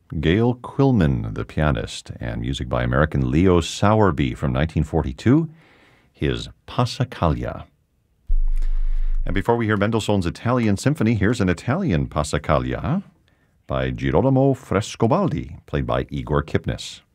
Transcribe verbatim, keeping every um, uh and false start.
Gail Quillman, the pianist, and music by American Leo Sowerby from nineteen forty-two, his Passacaglia. And before we hear Mendelssohn's Italian Symphony, here's an Italian Passacaglia by Girolamo Frescobaldi, played by Igor Kipnis.